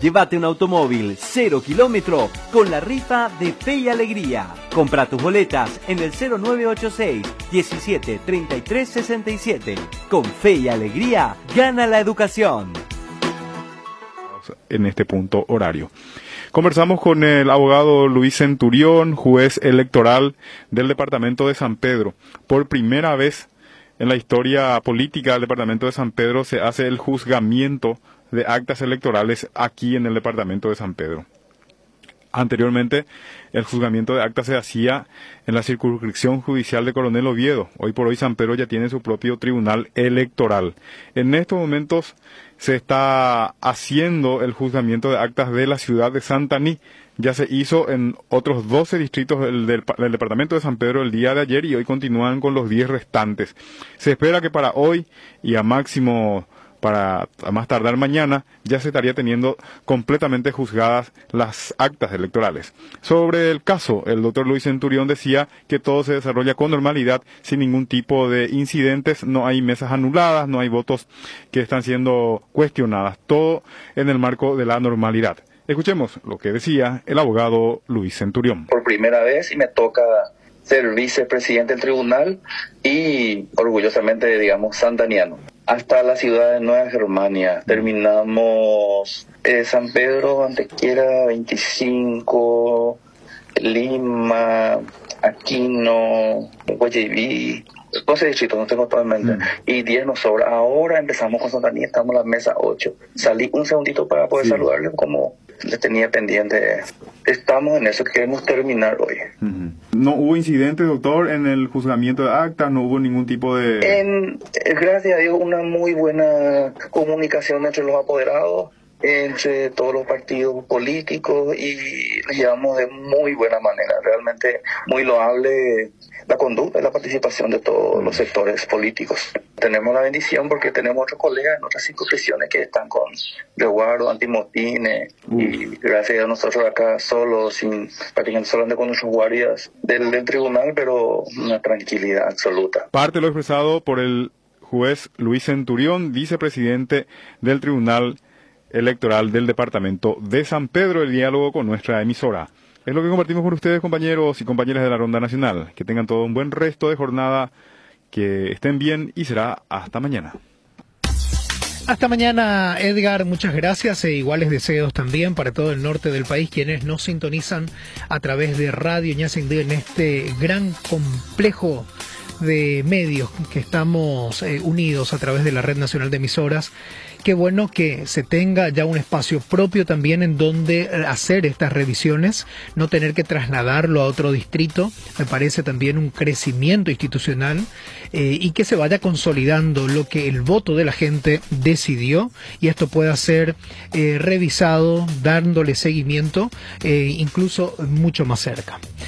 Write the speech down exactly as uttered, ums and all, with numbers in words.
Llévate un automóvil cero kilómetro con la rifa de Fe y Alegría. Compra tus boletas en el cero nueve ocho seis, diecisiete, treinta y tres, sesenta y siete. Con Fe y Alegría, gana la educación. En este punto horario. Conversamos con el abogado Luis Centurión, juez electoral del departamento de San Pedro. Por primera vez en la historia política del departamento de San Pedro se hace el juzgamiento de actas electorales aquí en el departamento de San Pedro. Anteriormente, el juzgamiento de actas se hacía en la circunscripción judicial de Coronel Oviedo. Hoy por hoy San Pedro ya tiene su propio tribunal electoral. En estos momentos se está haciendo el juzgamiento de actas de la ciudad de Santaní. Ya se hizo en otros doce distritos del, del, del departamento de San Pedro el día de ayer y hoy continúan con los diez restantes. Se espera que para hoy y a máximo para a más tardar mañana, ya se estaría teniendo completamente juzgadas las actas electorales. Sobre el caso, el doctor Luis Centurión decía que todo se desarrolla con normalidad, sin ningún tipo de incidentes, no hay mesas anuladas, no hay votos que están siendo cuestionadas, todo en el marco de la normalidad. Escuchemos lo que decía el abogado Luis Centurión. Por primera vez y me toca ser vicepresidente del tribunal y orgullosamente, digamos, santaniano. Hasta la ciudad de Nueva Germania. Terminamos eh, San Pedro, Antequera, veinticinco, Lima, Aquino, Guayaquil, doce distritos, no tengo todo en mente, mm. y diez nos sobra. Ahora empezamos con Santaní, estamos en la mesa ocho. Salí un segundito para poder sí. saludarle como les tenía pendiente. Estamos en eso, que queremos terminar hoy. Uh-huh. ¿No hubo incidentes, doctor, en el juzgamiento de actas? ¿No hubo ningún tipo de...? En, gracias a Dios, una muy buena comunicación entre los apoderados, entre todos los partidos políticos, y nos llevamos de muy buena manera. Realmente muy loable la conducta y la participación de todos los sectores políticos. Tenemos la bendición porque tenemos otros colegas en otras circunscripciones que están con resguardo, antimotines, uh. y gracias a nosotros acá solos, sin, prácticamente solamente con nuestros guardias del, del tribunal, pero una tranquilidad absoluta. Parte de lo expresado por el juez Luis Centurión, vicepresidente del Tribunal Electoral del Departamento de San Pedro, el diálogo con nuestra emisora. Es lo que compartimos con ustedes, compañeros y compañeras de la Ronda Nacional. Que tengan todo un buen resto de jornada, que estén bien y será hasta mañana. Hasta mañana, Edgar, muchas gracias e iguales deseos también para todo el norte del país, quienes nos sintonizan a través de Radio Ñacindú en este gran complejo de medios que estamos eh, unidos a través de la Red Nacional de Emisoras. Qué bueno que se tenga ya un espacio propio también en donde hacer estas revisiones, no tener que trasladarlo a otro distrito. Me parece también un crecimiento institucional eh, y que se vaya consolidando lo que el voto de la gente decidió y esto pueda ser eh, revisado, dándole seguimiento, eh, incluso mucho más cerca.